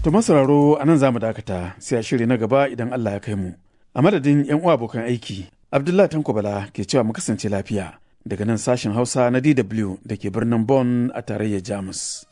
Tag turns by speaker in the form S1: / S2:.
S1: To masauraro a nan za mu dakata sai a shiri na gaba idan Allah ya kai mu. A madadin 'yan uwa abokan aiki, Abdullahi Tanko Bala ke cewa mu kasance lafiya daga nan sashen Hausa na DW da ke birnin Bonn a tarayyar Jamus.